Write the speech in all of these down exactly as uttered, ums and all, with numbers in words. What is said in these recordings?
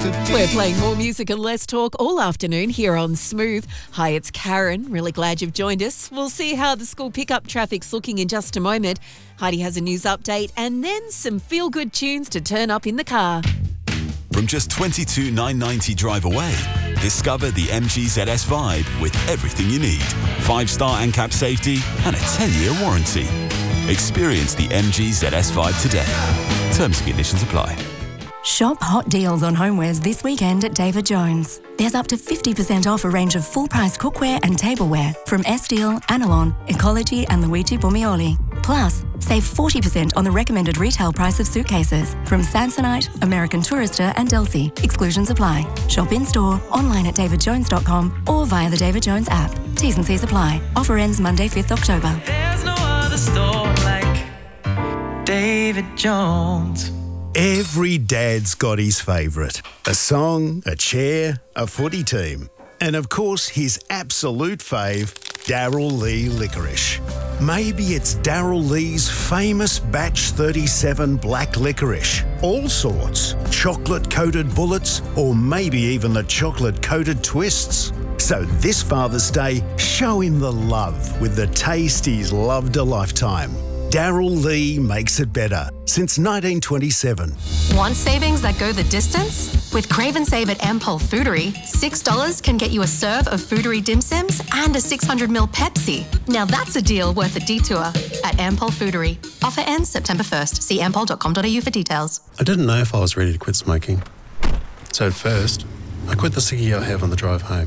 to be. We're playing more music and less talk all afternoon here on Smooth. Hi, it's Karen. Really glad you've joined us. We'll see how the school pickup traffic's looking in just a moment. Heidi has a news update and then some feel-good tunes to turn up in the car. From just twenty-two thousand nine hundred ninety drive away, discover the M G Z S Vibe with everything you need. Five-star ANCAP safety and a ten-year warranty. Experience the M G Z S Vibe today. Terms and conditions apply. Shop hot deals on homewares this weekend at David Jones. There's up to fifty percent off a range of full-price cookware and tableware from Estiel, Anilon, Ecology and Luigi Bumioli. Plus, save forty percent on the recommended retail price of suitcases from Samsonite, American Tourister and Delsey. Exclusions apply. Shop in-store, online at david jones dot com or via the David Jones app. T's and C's apply. Offer ends Monday, fifth October. There's no other store like David Jones. Every dad's got his favourite. A song, a chair, a footy team. And of course, his absolute fave, Darryl Lea Licorice. Maybe it's Darryl Lea's famous Batch thirty-seven black licorice. All sorts. Chocolate-coated bullets, or maybe even the chocolate-coated twists. So this Father's Day, show him the love with the taste he's loved a lifetime. Darryl Lea makes it better since nineteen twenty-seven. Want savings that go the distance? With Crave and Save at Ampol Foodery, six dollars can get you a serve of Foodery dim sims and a six hundred milliliter Pepsi. Now that's a deal worth a detour at Ampol Foodery. Offer ends September first. See ampol dot com dot a u for details. I didn't know if I was ready to quit smoking. So at first, I quit the ciggy I have on the drive home.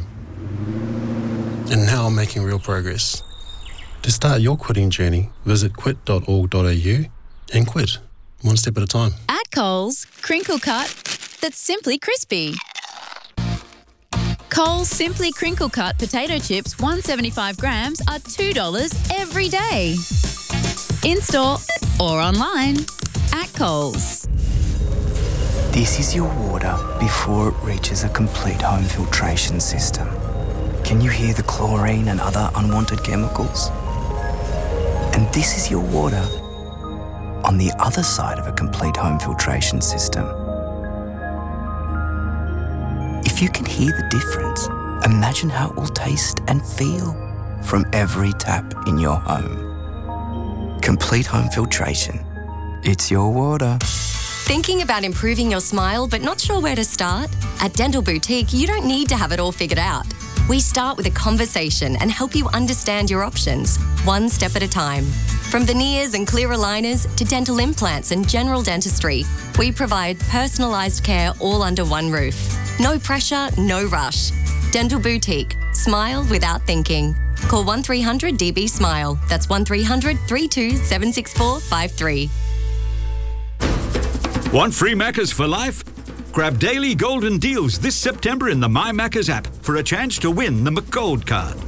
And now I'm making real progress. To start your quitting journey, visit quit dot org dot a u and quit, one step at a time. At Coles, crinkle cut that's simply crispy. Coles Simply Crinkle Cut potato chips, one hundred seventy-five grams, are two dollars every day. In-store or online at Coles. This is your water before it reaches a complete home filtration system. Can you hear the chlorine and other unwanted chemicals? And this is your water on the other side of a complete home filtration system. If you can hear the difference, imagine how it will taste and feel from every tap in your home. Complete home filtration. It's your water. Thinking about improving your smile but not sure where to start? At Dental Boutique, you don't need to have it all figured out. We start with a conversation and help you understand your options, one step at a time. From veneers and clear aligners to dental implants and general dentistry, we provide personalised care all under one roof. No pressure, no rush. Dental Boutique. Smile without thinking. Call one three hundred D B SMILE. That's one three hundred, three two seven six four five three. Want free Maccas for life? Grab daily golden deals this September in the My Maccas app for a chance to win the McGold card.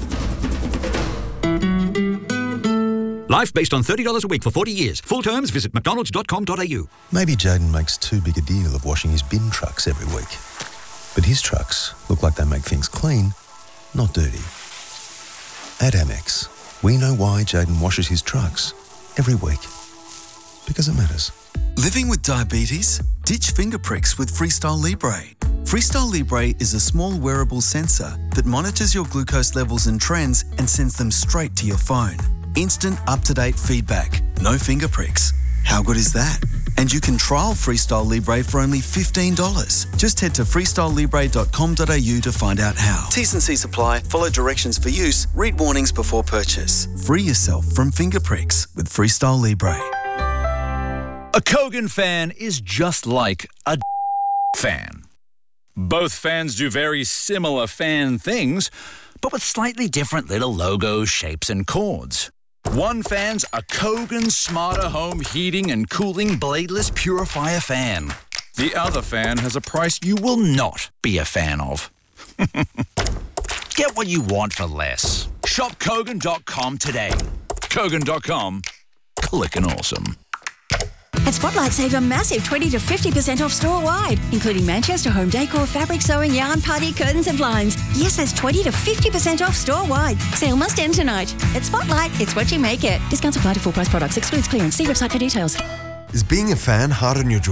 Life based on thirty dollars a week for forty years. Full terms, visit mcdonalds dot com dot a u. Maybe Jaden makes too big a deal of washing his bin trucks every week. But his trucks look like they make things clean, not dirty. At Amex, we know why Jaden washes his trucks every week. Because it matters. Living with diabetes? Ditch finger pricks with Freestyle Libre. Freestyle Libre is a small wearable sensor that monitors your glucose levels and trends and sends them straight to your phone. Instant, up-to-date feedback. No finger pricks. How good is that? And you can trial Freestyle Libre for only fifteen dollars. Just head to freestyle libre dot com dot a u to find out how. T's and C's apply. Follow directions for use. Read warnings before purchase. Free yourself from finger pricks with Freestyle Libre. A Kogan fan is just like a fan. Both fans do very similar fan things, but with slightly different little logos, shapes, and chords. One fan's a Kogan Smarter Home Heating and Cooling Bladeless Purifier fan. The other fan has a price you will not be a fan of. Get what you want for less. Shop Kogan dot com today. Kogan dot com. Clickin' awesome. At Spotlight, save a massive twenty to fifty percent off store-wide, including Manchester home decor, fabric sewing, yarn, party, curtains and blinds. Yes, that's twenty to fifty percent off store-wide. Sale must end tonight. At Spotlight, it's what you make it. Discounts apply to full-price products. Excludes clearance. See website for details. Is being a fan hard on your